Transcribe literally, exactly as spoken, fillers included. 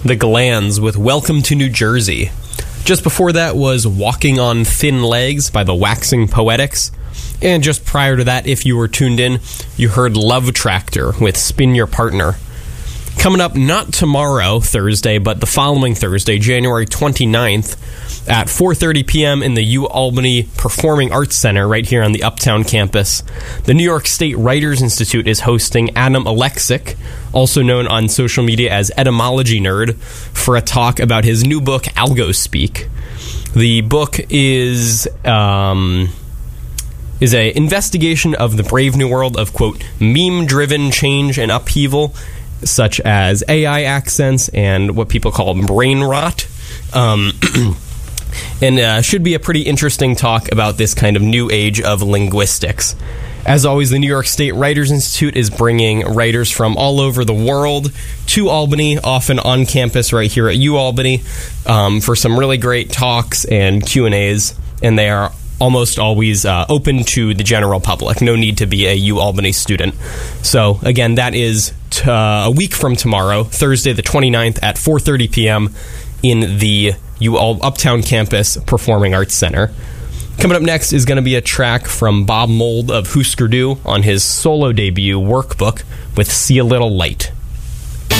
The Glands with Welcome to New Jersey. Just before that was Walking on Thin Legs by the Waxing Poetics. And just prior to that, if you were tuned in, you heard Love Tractor with Spin Your Partner. Coming up, not tomorrow, Thursday, but the following Thursday, January twenty-ninth, at four thirty p.m. in the U-Albany Performing Arts Center right here on the Uptown campus. The New York State Writers Institute is hosting Adam Alexic, also known on social media as Etymology Nerd, for a talk about his new book, Algospeak. The book is... Um, is a investigation of the brave new world of, quote, meme-driven change and upheaval, such as A I accents and what people call brain rot. Um, and uh, should be a pretty interesting talk about this kind of new age of linguistics. As always, the New York State Writers Institute is bringing writers from all over the world to Albany, often on campus right here at U-Albany, um, for some really great talks and Q and A's, and they are almost always uh, open to the general public. No need to be a U-Albany student. So, again, that is t- uh, a week from tomorrow, Thursday the twenty-ninth at four thirty p.m. in the U-Al- Uptown Campus Performing Arts Center. Coming up next is going to be a track from Bob Mould of Husker Du on his solo debut, Workbook, with See a Little Light.